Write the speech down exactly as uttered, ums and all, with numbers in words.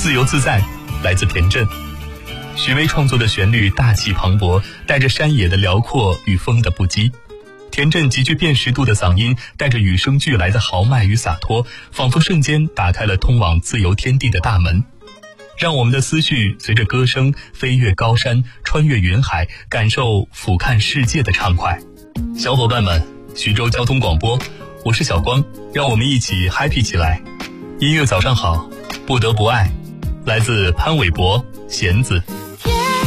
自由自在来自田震。许巍创作的旋律大气磅礴，带着山野的辽阔与风的不羁。田震极具辨识度的嗓音带着与生俱来的豪迈与洒脱，仿佛瞬间打开了通往自由天地的大门，让我们的思绪随着歌声飞越高山，穿越云海，感受俯瞰世界的畅快。小伙伴们，徐州交通广播，我是小光，让我们一起 happy 起来。音乐早上好，不得不爱，来自潘玮柏、弦子。